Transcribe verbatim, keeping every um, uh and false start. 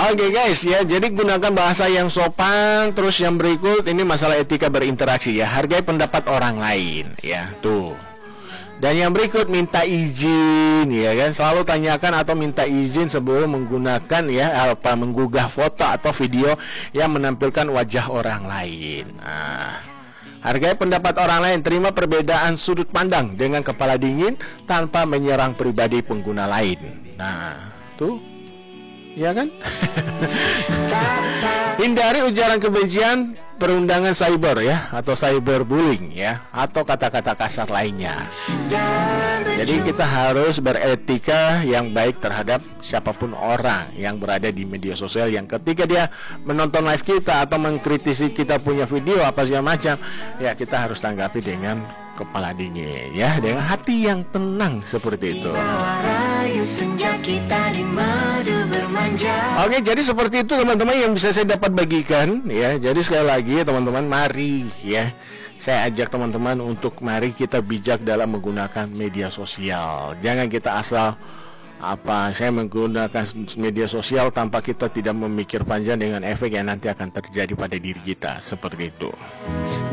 Oke guys ya, jadi gunakan bahasa yang sopan. Terus yang berikut ini masalah etika berinteraksi ya, hargai pendapat orang lain ya, tuh. Dan yang berikut minta izin ya kan, selalu tanyakan atau minta izin sebelum menggunakan ya apa menggugah foto atau video yang menampilkan wajah orang lain. Nah, hargai pendapat orang lain, terima perbedaan sudut pandang dengan kepala dingin tanpa menyerang pribadi pengguna lain. Nah, tuh, ya kan? Hindari ujaran kebencian, perundangan cyber ya, atau cyberbullying ya, atau kata-kata kasar lainnya. Jadi kita harus beretika yang baik terhadap siapapun orang yang berada di media sosial, yang ketika dia menonton live kita atau mengkritisi kita punya video apa segala macam, ya kita harus tanggapi dengan kepala dingin ya, dengan hati yang tenang seperti itu. Oke, jadi seperti itu teman-teman yang bisa saya dapat bagikan ya. Jadi sekali lagi teman-teman, mari ya, saya ajak teman-teman untuk mari kita bijak dalam menggunakan media sosial. Jangan kita asal apa saya menggunakan media sosial tanpa kita tidak memikir panjang dengan efek yang nanti akan terjadi pada diri kita, seperti itu.